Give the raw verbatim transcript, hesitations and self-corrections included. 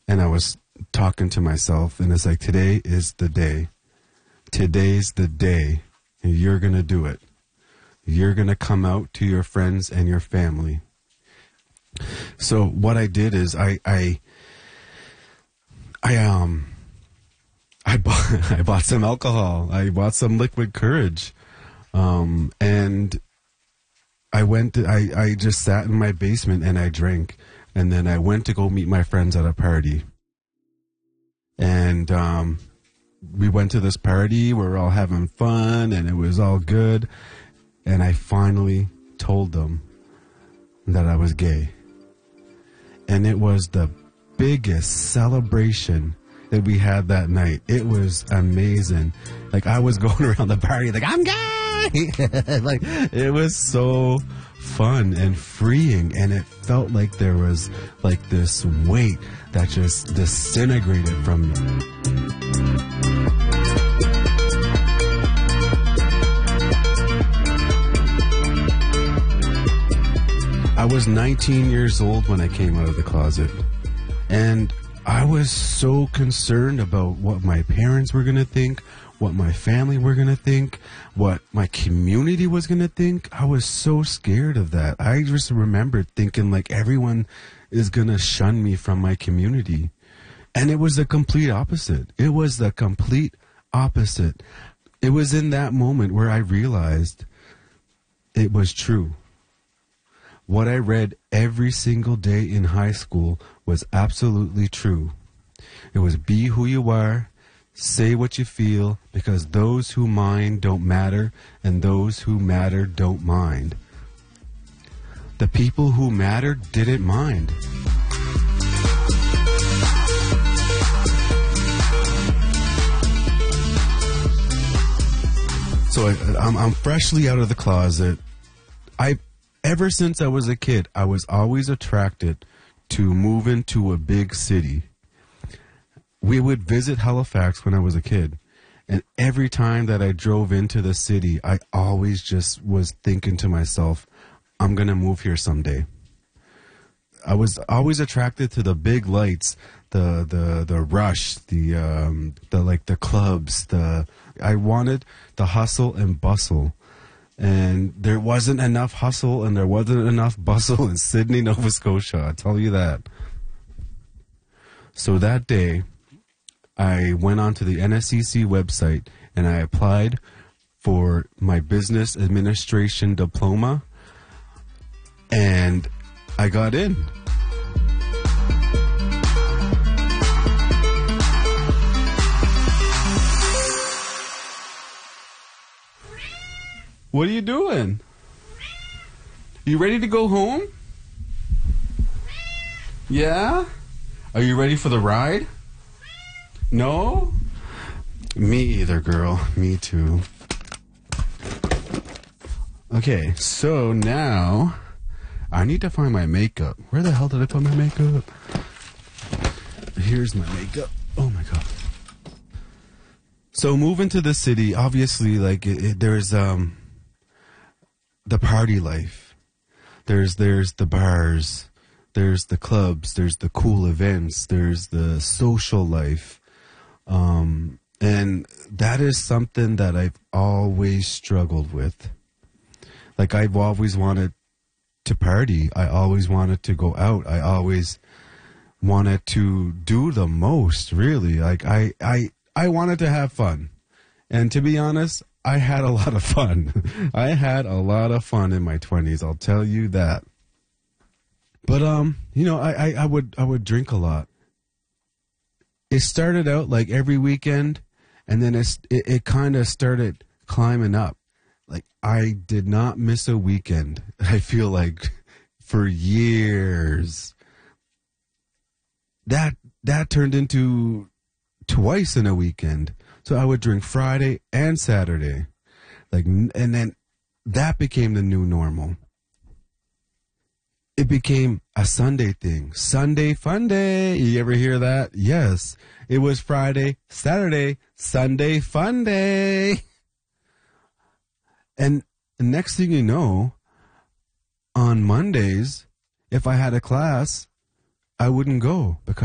And I was talking to myself, and it's like, today is the day. Today's the day. And you're going to do it. You're going to come out to your friends and your family. So what I did is I, I, I, um, I bought, I bought some alcohol. I bought some liquid courage. Um, and I went, to, I, I just sat in my basement and I drank. And then I went to go meet my friends at a party. And, um, we went to this party. We were all having fun and it was all good. And I finally told them that I was gay. And it was the biggest celebration that we had that night. It was amazing. Like, I was going around the party like, I'm gay! Like, it was so fun and freeing. And it felt like there was, like, this weight that just disintegrated from me. I was nineteen years old when I came out of the closet, and I was so concerned about what my parents were going to think, what my family were going to think, what my community was going to think. I was so scared of that. I just remembered thinking like everyone is going to shun me from my community. And it was the complete opposite. It was the complete opposite. It was in that moment where I realized it was true. What I read every single day in high school was absolutely true. It was be who you are, say what you feel, because those who mind don't matter, and those who matter don't mind. The people who mattered didn't mind. So I, I'm, I'm freshly out of the closet. I Ever since I was a kid, I was always attracted to moving to a big city. We would visit Halifax when I was a kid. And every time that I drove into the city, I always just was thinking to myself, I'm going to move here someday. I was always attracted to the big lights, the the the rush, the um, the like the clubs. The I wanted the hustle and bustle. And there wasn't enough hustle and there wasn't enough bustle in Sydney, Nova Scotia. I'll tell you that. So that day, I went onto the N S C C website and I applied for my business administration diploma. And I got in. What are you doing? You ready to go home? Yeah? Are you ready for the ride? No? Me either, girl. Me too. Okay, so now I need to find my makeup. Where the hell did I put my makeup? Here's my makeup. Oh my god. So moving to the city, obviously, like it, it, there's um. the party life. There's there's the bars, there's the clubs, there's the cool events, there's the social life. Um, and that is something that I've always struggled with. Like, I've always wanted to party. I always wanted to go out. I always wanted to do the most, really. Like, I, I, I wanted to have fun. And to be honest, I had a lot of fun. I had a lot of fun in my twenties, I'll tell you that. But, um, you know, I, I, I would I would drink a lot. It started out like every weekend, and then it's, it, it kind of started climbing up. Like, I did not miss a weekend, I feel like, for years. That, that turned into twice in a weekend. So I would drink Friday and Saturday. Like, and then that became the new normal. It became a Sunday thing. Sunday fun day. You ever hear that? Yes. It was Friday, Saturday, Sunday fun day. And the next thing you know, on Mondays, if I had a class, I wouldn't go because